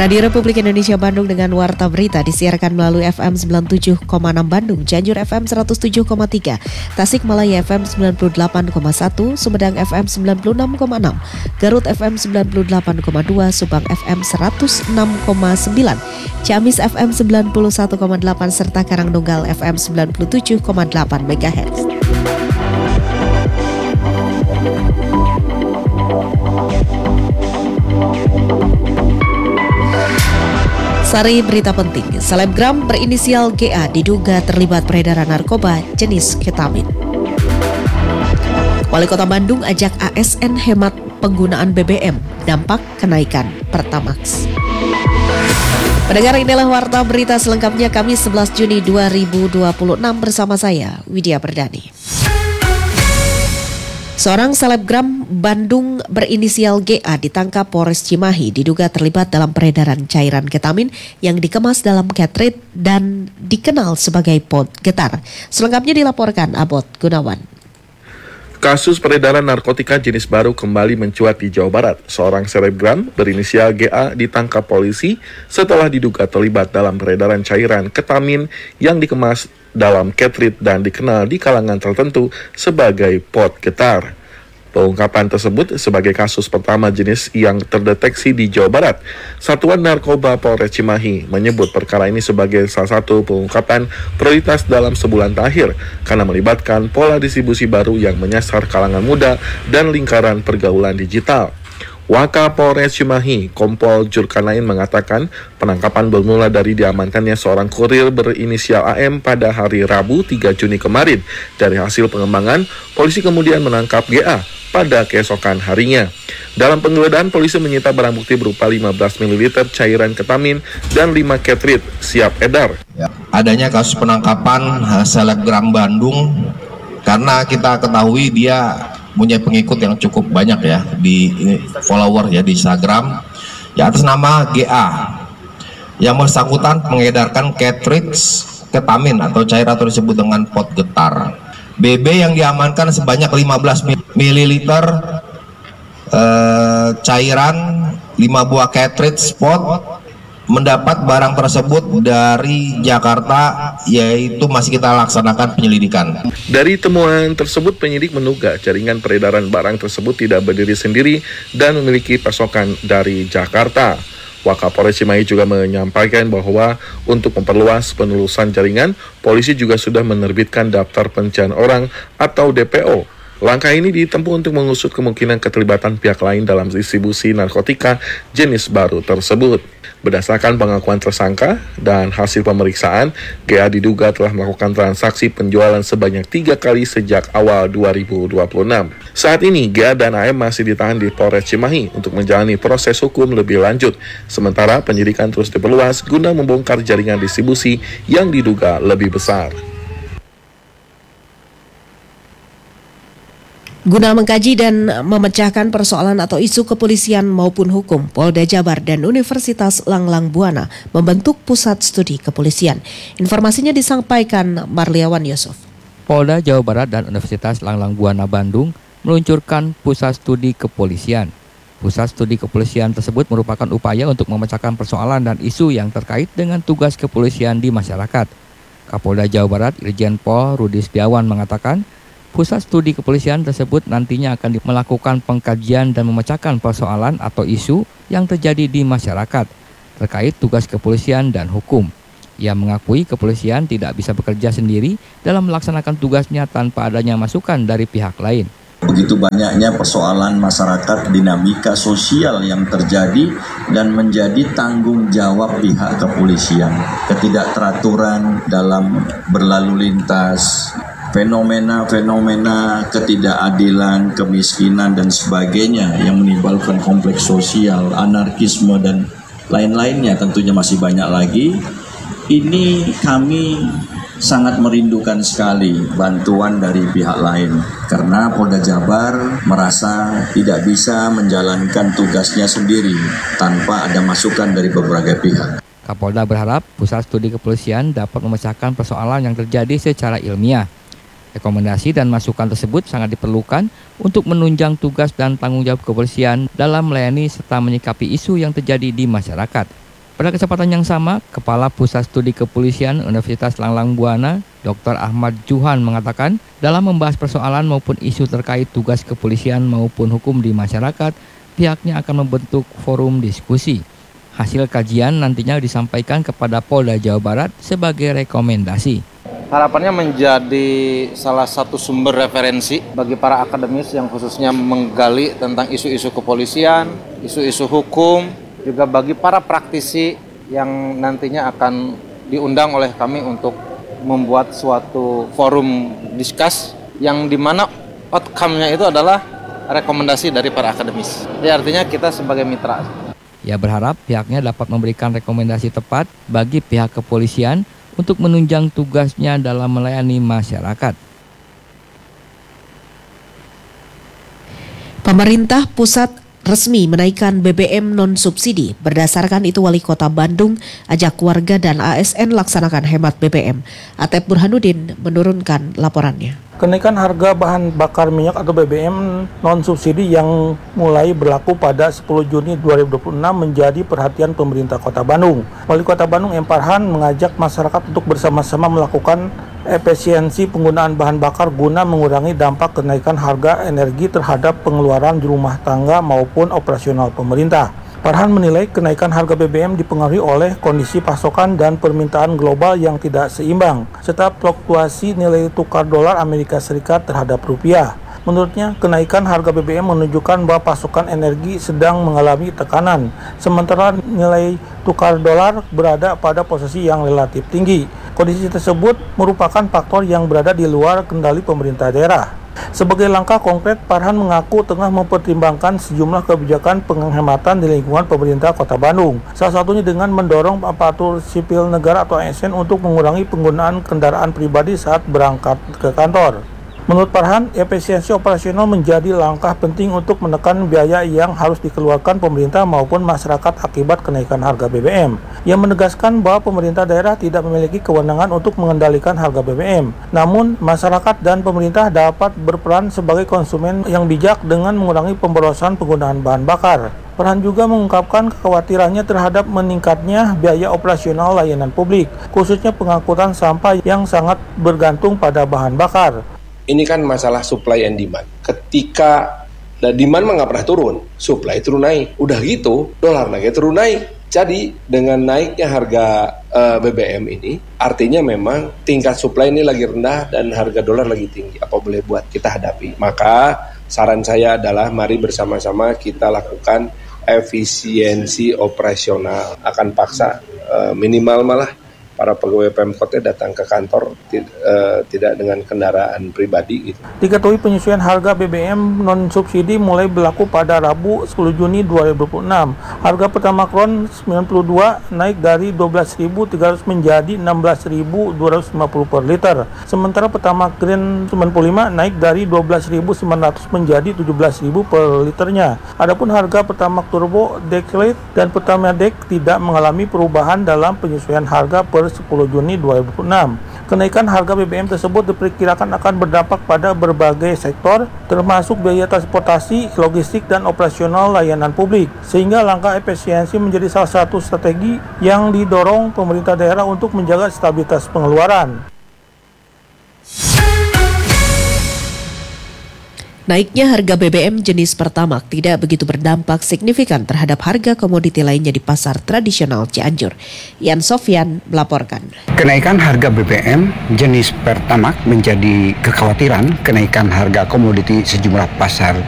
Radio Republik Indonesia Bandung dengan Warta Berita disiarkan melalui FM 97,6 Bandung, Cianjur FM 107,3, Tasikmalaya FM 98,1, Sumedang FM 96,6, Garut FM 98,2, Subang FM 106,9, Ciamis FM 91,8, serta Karangtunggal FM 97,8 MHz. Sari berita penting, selebgram berinisial GA diduga terlibat peredaran narkoba jenis ketamin. Wali Kota Bandung ajak ASN hemat penggunaan BBM, dampak kenaikan Pertamax. Pendengar, inilah Warta Berita selengkapnya Kamis 11 Juni 2026 bersama saya, Widya Perdani. Seorang selebgram Bandung berinisial GA ditangkap Polres Cimahi diduga terlibat dalam peredaran cairan ketamin yang dikemas dalam cartridge dan dikenal sebagai pot getar. Selengkapnya dilaporkan Abot Gunawan. Kasus peredaran narkotika jenis baru kembali mencuat di Jawa Barat. Seorang selebgram berinisial GA ditangkap polisi setelah diduga terlibat dalam peredaran cairan ketamin yang dikemas dalam cartridge dan dikenal di kalangan tertentu sebagai pot getar. Pengungkapan tersebut sebagai kasus pertama jenis yang terdeteksi di Jawa Barat. Satuan Narkoba Polres Cimahi menyebut perkara ini sebagai salah satu pengungkapan prioritas dalam sebulan terakhir karena melibatkan pola distribusi baru yang menyasar kalangan muda dan lingkaran pergaulan digital. Wakapolres Cimahi, Kompol Jurkanain mengatakan penangkapan bermula dari diamankannya seorang kurir berinisial AM pada hari Rabu 3 Juni kemarin. Dari hasil pengembangan, polisi kemudian menangkap GA pada keesokan harinya. Dalam penggeledahan, polisi menyita barang bukti berupa 15 ml cairan ketamin dan 5 cartridge siap edar. Adanya kasus penangkapan selebgram Bandung karena kita ketahui dia punya pengikut yang cukup banyak ya di follower ya di Instagram ya atas nama GA yang bersangkutan mengedarkan cartridge ketamin atau cair atau disebut dengan pot getar. BB yang diamankan sebanyak 15 ml cairan, 5 buah cartridge pot. Mendapat barang tersebut dari Jakarta, yaitu masih kita laksanakan penyelidikan. Dari temuan tersebut, penyidik menduga jaringan peredaran barang tersebut tidak berdiri sendiri dan memiliki pasokan dari Jakarta. Wakapolres Cimahi juga menyampaikan bahwa untuk memperluas penelusuran jaringan, polisi juga sudah menerbitkan daftar pencarian orang atau DPO. Langkah ini ditempuh untuk mengusut kemungkinan keterlibatan pihak lain dalam distribusi narkotika jenis baru tersebut. Berdasarkan pengakuan tersangka dan hasil pemeriksaan, GA diduga telah melakukan transaksi penjualan sebanyak 3 kali sejak awal 2026. Saat ini, GA dan AM masih ditahan di Polres Cimahi untuk menjalani proses hukum lebih lanjut. Sementara penyidikan terus diperluas guna membongkar jaringan distribusi yang diduga lebih besar. Guna mengkaji dan memecahkan persoalan atau isu kepolisian maupun hukum, Polda Jabar dan Universitas Langlang Buana membentuk pusat studi kepolisian. Informasinya disampaikan Marliawan Yusuf. Polda Jawa Barat dan Universitas Langlang Buana Bandung meluncurkan pusat studi kepolisian. Pusat studi kepolisian tersebut merupakan upaya untuk memecahkan persoalan dan isu yang terkait dengan tugas kepolisian di masyarakat. Kapolda Jawa Barat Irjen Pol Rudi Setiawan mengatakan, pusat studi kepolisian tersebut nantinya akan melakukan pengkajian dan memecahkan persoalan atau isu yang terjadi di masyarakat terkait tugas kepolisian dan hukum. Ia mengakui kepolisian tidak bisa bekerja sendiri dalam melaksanakan tugasnya tanpa adanya masukan dari pihak lain. Begitu banyaknya persoalan masyarakat, dinamika sosial yang terjadi dan menjadi tanggung jawab pihak kepolisian. Ketidakteraturan dalam berlalu lintas, fenomena ketidakadilan, kemiskinan dan sebagainya yang menimbulkan kompleks sosial, anarkisme dan lain-lainnya tentunya masih banyak lagi. Ini kami sangat merindukan sekali bantuan dari pihak lain karena Polda Jabar merasa tidak bisa menjalankan tugasnya sendiri tanpa ada masukan dari berbagai pihak. Kapolda berharap pusat studi kepolisian dapat memecahkan persoalan yang terjadi secara ilmiah. Rekomendasi dan masukan tersebut sangat diperlukan untuk menunjang tugas dan tanggung jawab kepolisian dalam melayani serta menyikapi isu yang terjadi di masyarakat. Pada kesempatan yang sama, Kepala Pusat Studi Kepolisian Universitas Langlang Buana, Dr. Ahmad Juhan mengatakan, dalam membahas persoalan maupun isu terkait tugas kepolisian maupun hukum di masyarakat, pihaknya akan membentuk forum diskusi. Hasil kajian nantinya disampaikan kepada Polda Jawa Barat sebagai rekomendasi. Harapannya menjadi salah satu sumber referensi bagi para akademis yang khususnya menggali tentang isu-isu kepolisian, isu-isu hukum, juga bagi para praktisi yang nantinya akan diundang oleh kami untuk membuat suatu forum diskus yang dimana outcome-nya itu adalah rekomendasi dari para akademis. Jadi artinya kita sebagai mitra. Ia berharap pihaknya dapat memberikan rekomendasi tepat bagi pihak kepolisian untuk menunjang tugasnya dalam melayani masyarakat. Pemerintah pusat resmi menaikkan BBM non-subsidi. Berdasarkan itu, Wali Kota Bandung ajak warga dan ASN laksanakan hemat BBM. Atep Burhanuddin menurunkan laporannya. Kenaikan harga bahan bakar minyak atau BBM non-subsidi yang mulai berlaku pada 10 Juni 2026 menjadi perhatian pemerintah Kota Bandung. Wali Kota Bandung M. Farhan mengajak masyarakat untuk bersama-sama melakukan efisiensi penggunaan bahan bakar guna mengurangi dampak kenaikan harga energi terhadap pengeluaran rumah tangga maupun operasional pemerintah. Farhan menilai kenaikan harga BBM dipengaruhi oleh kondisi pasokan dan permintaan global yang tidak seimbang, serta fluktuasi nilai tukar dolar Amerika Serikat terhadap rupiah. Menurutnya, kenaikan harga BBM menunjukkan bahwa pasokan energi sedang mengalami tekanan, sementara nilai tukar dolar berada pada posisi yang relatif tinggi. Kondisi tersebut merupakan faktor yang berada di luar kendali pemerintah daerah. Sebagai langkah konkret, Farhan mengaku tengah mempertimbangkan sejumlah kebijakan penghematan di lingkungan pemerintah Kota Bandung. Salah satunya dengan mendorong aparatur sipil negara atau ASN untuk mengurangi penggunaan kendaraan pribadi saat berangkat ke kantor. Menurut Farhan, efisiensi operasional menjadi langkah penting untuk menekan biaya yang harus dikeluarkan pemerintah maupun masyarakat akibat kenaikan harga BBM. Ia menegaskan bahwa pemerintah daerah tidak memiliki kewenangan untuk mengendalikan harga BBM. Namun, masyarakat dan pemerintah dapat berperan sebagai konsumen yang bijak dengan mengurangi pemborosan penggunaan bahan bakar. Farhan juga mengungkapkan kekhawatirannya terhadap meningkatnya biaya operasional layanan publik, khususnya pengangkutan sampah yang sangat bergantung pada bahan bakar. Ini kan masalah supply and demand. Ketika demand nggak pernah turun, supply turun naik. Udah gitu, dolar naik turun naik. Jadi dengan naiknya harga BBM ini, artinya memang tingkat supply ini lagi rendah dan harga dolar lagi tinggi. Apa boleh buat kita hadapi? Maka saran saya adalah mari bersama-sama kita lakukan efisiensi operasional. Akan paksa minimal malah para pegawai Pemkotnya datang ke kantor tidak dengan kendaraan pribadi gitu. Diketahui penyesuaian harga BBM non-subsidi mulai berlaku pada Rabu 10 Juni 2026. Harga Pertamax RON 92 naik dari 12.300 menjadi 16.250 per liter. Sementara Pertamax Green 95 naik dari 12.900 menjadi 17.000 per liternya. Adapun harga Pertamax Turbo Decade dan Pertamax Deck tidak mengalami perubahan dalam penyesuaian harga per 10 Juni 2026. Kenaikan harga BBM tersebut diperkirakan akan berdampak pada berbagai sektor, termasuk biaya transportasi, logistik, dan operasional layanan publik, sehingga langkah efisiensi menjadi salah satu strategi yang didorong pemerintah daerah untuk menjaga stabilitas pengeluaran. Naiknya harga BBM jenis Pertamax tidak begitu berdampak signifikan terhadap harga komoditi lainnya di pasar tradisional Cianjur. Ian Sofyan melaporkan. Kenaikan harga BBM jenis Pertamax menjadi kekhawatiran kenaikan harga komoditi sejumlah pasar